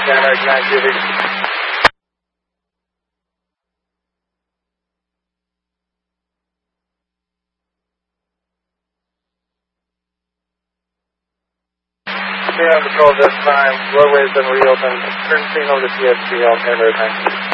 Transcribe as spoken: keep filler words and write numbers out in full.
Scanner nine giving. Clear on control this time. Roadway's been reopened. Turn scene over to T S P. I'll camera nine.